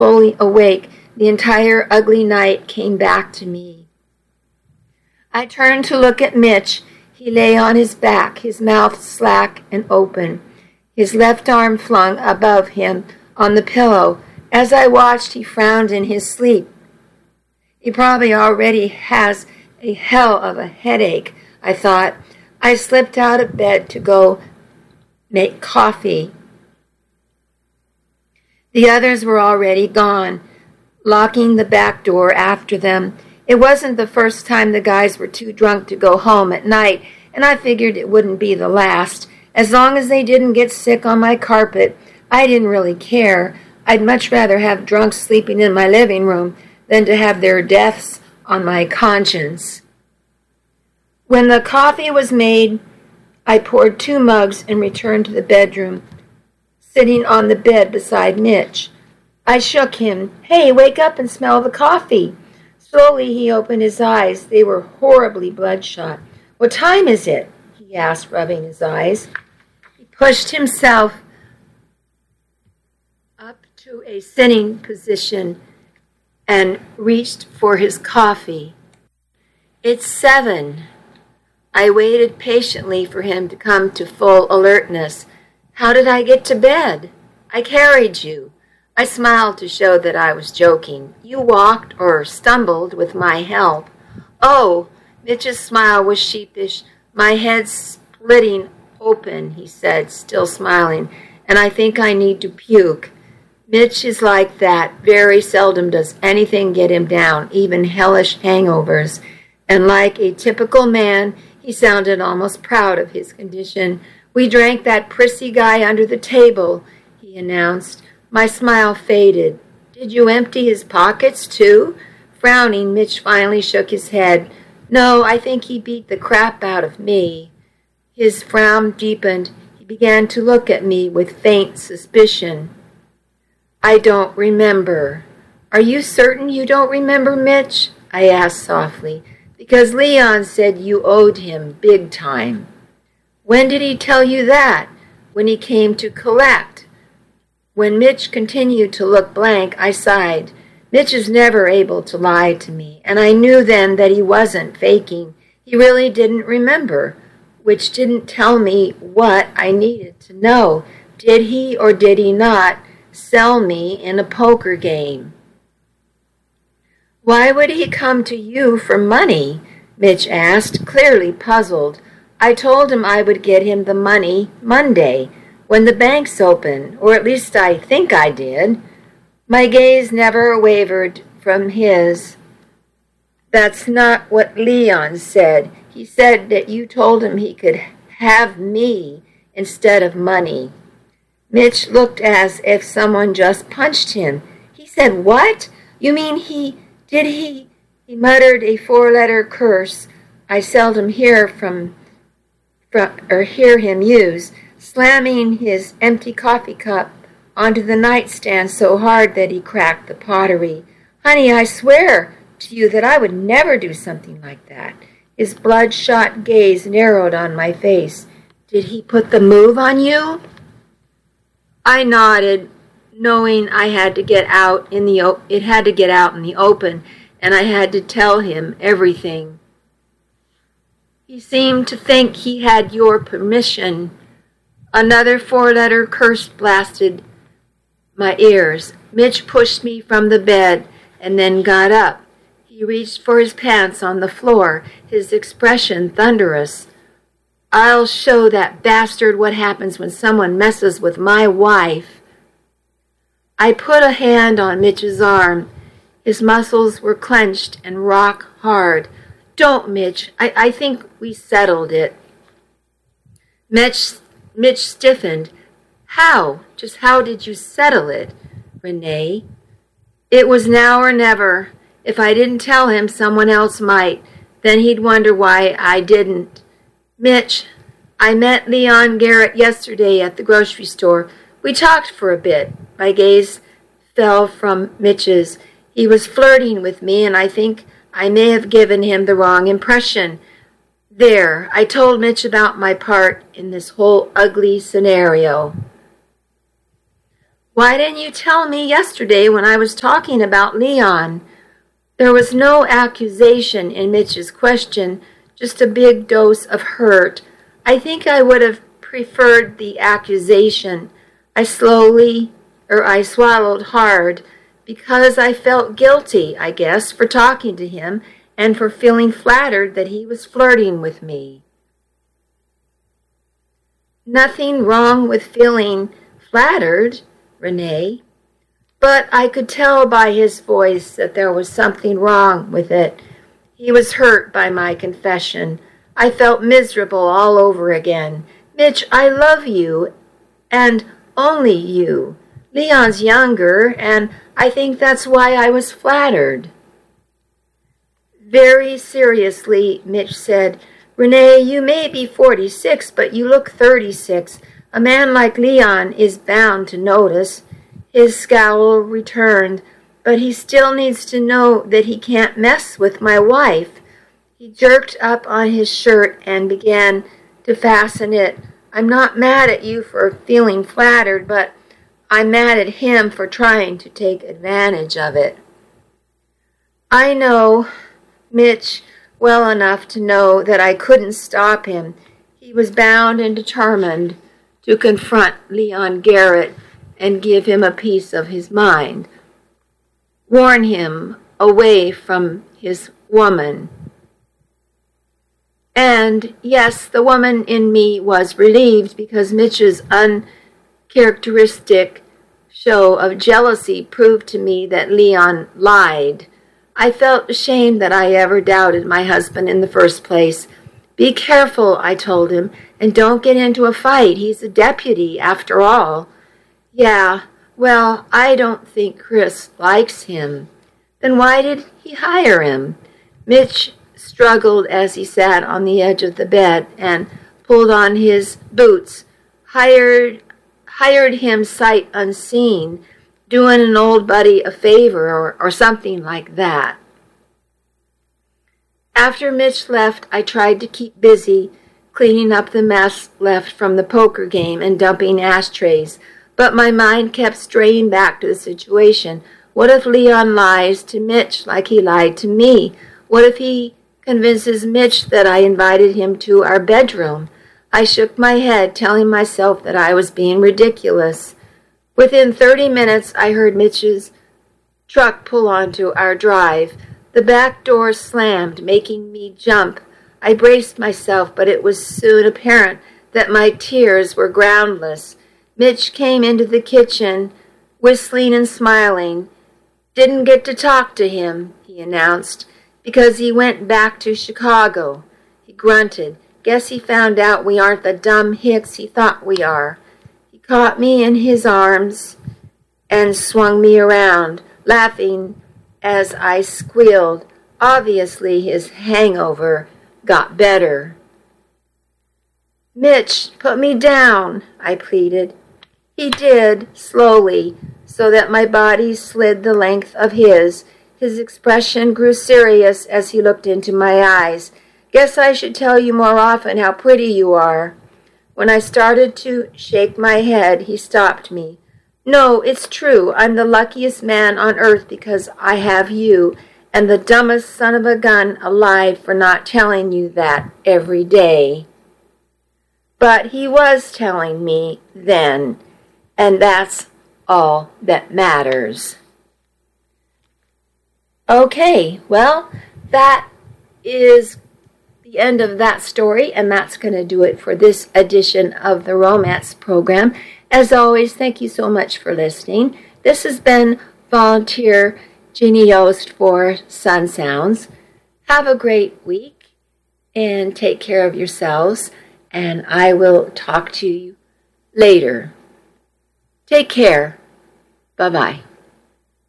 fully awake, the entire ugly night came back to me. I turned to look at Mitch. He lay on his back, his mouth slack and open, his left arm flung above him on the pillow. As I watched, he frowned in his sleep. He probably already has a hell of a headache, I thought. I slipped out of bed to go make coffee. The others were already gone, locking the back door after them. It wasn't the first time the guys were too drunk to go home at night, and I figured it wouldn't be the last. As long as they didn't get sick on my carpet, I didn't really care. I'd much rather have drunks sleeping in my living room than to have their deaths on my conscience. When the coffee was made, I poured 2 mugs and returned to the bedroom, sitting on the bed beside Mitch. I shook him. "Hey, wake up and smell the coffee." Slowly he opened his eyes. They were horribly bloodshot. "What time is it?" he asked, rubbing his eyes. He pushed himself up to a sitting position and reached for his coffee. "It's 7. I waited patiently for him to come to full alertness. "How did I get to bed?" "I carried you." I smiled to show that I was joking. "You walked or stumbled with my help." "Oh," Mitch's smile was sheepish. "My head's splitting open," he said, still smiling, "and I think I need to puke." Mitch is like that. Very seldom does anything get him down, even hellish hangovers. And like a typical man, he sounded almost proud of his condition. "We drank that prissy guy under the table," he announced. My smile faded. "Did you empty his pockets, too?" Frowning, Mitch finally shook his head. "No, I think he beat the crap out of me." His frown deepened. He began to look at me with faint suspicion. "I don't remember." "Are you certain you don't remember, Mitch?" I asked softly. "Because Leon said you owed him big time." "When did he tell you that?" "When he came to collect." When Mitch continued to look blank, I sighed. Mitch is never able to lie to me, and I knew then that he wasn't faking. He really didn't remember, which didn't tell me what I needed to know. Did he or did he not sell me in a poker game? "Why would he come to you for money?" Mitch asked, clearly puzzled. "I told him I would get him the money Monday, when the bank's open, or at least I think I did." My gaze never wavered from his. "That's not what Leon said. He said that you told him he could have me instead of money." Mitch looked as if someone just punched him. "He said what? You mean he muttered a 4-letter curse I seldom hear hear him use, slamming his empty coffee cup onto the nightstand so hard that he cracked the pottery. "Honey, I swear to you that I would never do something like that." His bloodshot gaze narrowed on my face. "Did he put the move on you?" I nodded, knowing it had to get out in the open, and I had to tell him everything. "He seemed to think he had your permission." Another 4-letter curse blasted my ears. Mitch pushed me from the bed and then got up. He reached for his pants on the floor, his expression thunderous. "I'll show that bastard what happens when someone messes with my wife." I put a hand on Mitch's arm. His muscles were clenched and rock hard. "Don't, Mitch. I think we settled it." Mitch stiffened. "How? Just how did you settle it, Renee?" "It was now or never. If I didn't tell him, someone else might. Then he'd wonder why I didn't. Mitch, I met Leon Garrett yesterday at the grocery store. We talked for a bit." My gaze fell from Mitch's. "He was flirting with me, and I think I may have given him the wrong impression. There, I told Mitch about my part in this whole ugly scenario." Why didn't you tell me yesterday when I was talking about Leon? There was no accusation in Mitch's question, just a big dose of hurt. I think I would have preferred the accusation. I swallowed hard because I felt guilty, I guess, for talking to him and for feeling flattered that he was flirting with me. Nothing wrong with feeling flattered, Renee. But I could tell by his voice that there was something wrong with it. He was hurt by my confession. I felt miserable all over again. Mitch, I love you, and only you. Leon's younger, and I think that's why I was flattered. Very seriously, Mitch said, Renee, you may be 46, but you look 36. A man like Leon is bound to notice. His scowl returned, but he still needs to know that he can't mess with my wife. He jerked up on his shirt and began to fasten it. I'm not mad at you for feeling flattered, but I'm mad at him for trying to take advantage of it. I know Mitch well enough to know that I couldn't stop him. He was bound and determined to confront Leon Garrett and give him a piece of his mind, warn him away from his woman. And yes, the woman in me was relieved because Mitch's uncharacteristic show of jealousy proved to me that Leon lied. I felt ashamed that I ever doubted my husband in the first place. Be careful, I told him, and don't get into a fight. He's a deputy, after all. Yeah, well, I don't think Chris likes him. Then why did he hire him? Mitch struggled as he sat on the edge of the bed and pulled on his boots. Hired him sight unseen, doing an old buddy a favor or something like that. After Mitch left, I tried to keep busy cleaning up the mess left from the poker game and dumping ashtrays, but my mind kept straying back to the situation. What if Leon lies to Mitch like he lied to me? What if he convinces Mitch that I invited him to our bedroom? I shook my head, telling myself that I was being ridiculous. Within 30 minutes, I heard Mitch's truck pull onto our drive. The back door slammed, making me jump. I braced myself, but it was soon apparent that my tears were groundless. Mitch came into the kitchen, whistling and smiling. Didn't get to talk to him, he announced, because he went back to Chicago. He grunted. Guess he found out we aren't the dumb hicks he thought we are. He caught me in his arms and swung me around, laughing as I squealed. Obviously, his hangover got better. Mitch, put me down, I pleaded. He did, slowly, so that my body slid the length of his. His expression grew serious as he looked into my eyes. Guess I should tell you more often how pretty you are. When I started to shake my head, he stopped me. No, it's true. I'm the luckiest man on earth because I have you, and the dumbest son of a gun alive for not telling you that every day. But he was telling me then, and that's all that matters. Okay, well, that is the end of that story, and that's going to do it for this edition of the Romance Program. As always, thank you so much for listening. This has been Volunteer Jeannie Yost for Sun Sounds. Have a great week, and take care of yourselves, and I will talk to you later. Take care. Bye-bye.